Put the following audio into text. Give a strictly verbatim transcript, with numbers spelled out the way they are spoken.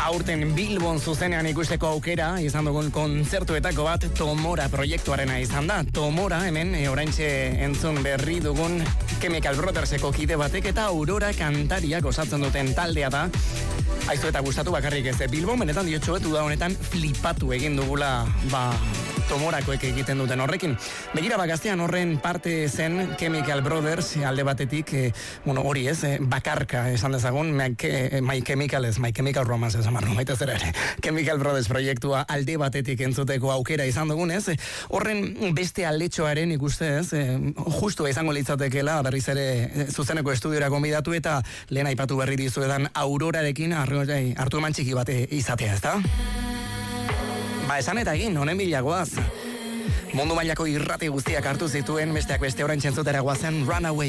Aurten Bilbon zuzenean ikusteko aukera izan dugun kontzertuetako bat Tomora proiektuarena izan da. Tomora hemen e, oraintxe entzun berri dugun Chemical Brotherseko kide batek eta Aurora kantariak osatzen duten taldea da. Aizu eta gustatu bakarrik ez, Bilbon benetan diotxoetu da honetan flipatu egin dugula ba, Tomorakoek egiten duten horrekin. Begira bagaztean horren parte zen Chemical Brothers alde batetik, e, bueno, hori ez, e, bakarka esan dezagun, My, my Chemical ez, My Chemical Romance ez amarro, maite zera ere. Chemical Brothers proiektua alde batetik entzuteko aukera izan dugun ez, e, horren beste aldetxoaren ikustez, e, justu izango litzatekela berriz ere e, zuzeneko estudiora gonbidatu eta lehen aipatu berri dizuedan Aurorarekin hartu eman txiki bate izatea, ez da? Ba, esan eta egin, honen bilagoaz. Mundu mailako irrati guztiak hartu zituen, besteak beste orain txentzutera guazen Runaway